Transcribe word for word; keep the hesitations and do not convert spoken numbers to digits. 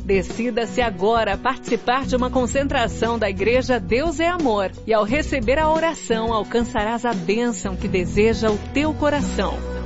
Decida-se agora a participar de uma concentração da Igreja Deus é Amor. E ao receber a oração, alcançarás a bênção que deseja o teu coração.